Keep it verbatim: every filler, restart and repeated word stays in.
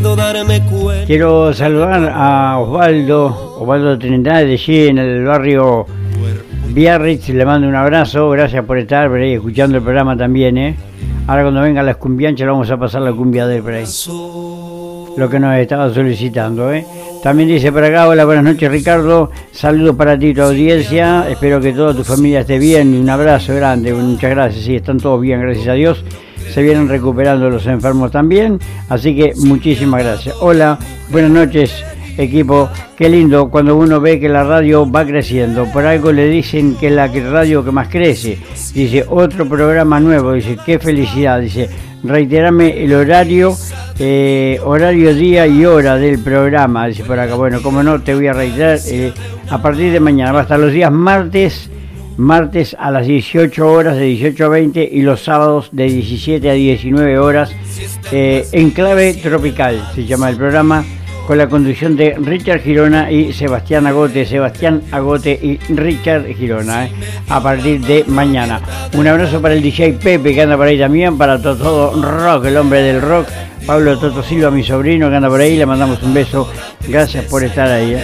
puedo darme cuenta. Quiero saludar a Osvaldo, Osvaldo Trinidad de allí en el barrio Biarritz, le mando un abrazo, gracias por estar por ahí escuchando el programa también, ¿eh? Ahora cuando vengan las cumbianchas le vamos a pasar la cumbia de por ahí, lo que nos estaba solicitando, ¿eh? También dice por acá, hola, buenas noches Ricardo, saludos para ti y tu audiencia, espero que toda tu familia esté bien, un abrazo grande, muchas gracias, sí, están todos bien, gracias a Dios, se vienen recuperando los enfermos también, así que muchísimas gracias. Hola, buenas noches equipo, qué lindo cuando uno ve que la radio va creciendo, por algo le dicen que es la radio que más crece, dice otro programa nuevo, dice qué felicidad, dice reiterame el horario, eh, horario, día y hora del programa, dice por acá, bueno, como no, te voy a reiterar, eh, a partir de mañana, va a estar los días martes, martes a las dieciocho horas, de dieciocho a veinte, y los sábados de diecisiete a diecinueve horas, eh, en clave tropical, se llama el programa, con la conducción de Richard Girona y Sebastián Agote, Sebastián Agote y Richard Girona, ¿eh? A partir de mañana. Un abrazo para el D J Pepe que anda por ahí también, para todo, todo rock, el hombre del rock, Pablo Toto Silva, mi sobrino que anda por ahí, le mandamos un beso, gracias por estar ahí, ¿eh?